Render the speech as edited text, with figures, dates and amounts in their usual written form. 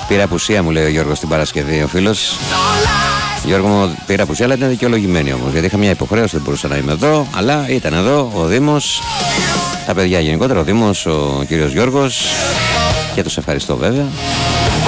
Πήρα απουσία, μου λέει ο Γιώργος την Παρασκευή, ο φίλος. Γιώργο μου, πήρα απουσία, αλλά ήταν δικαιολογημένη όμως. Γιατί είχα μια υποχρέωση, δεν μπορούσα να είμαι εδώ. Αλλά ήταν εδώ ο Δήμος, τα παιδιά γενικότερα, ο Δήμος, ο κύριος Γιώργος. Και τους ευχαριστώ βέβαια.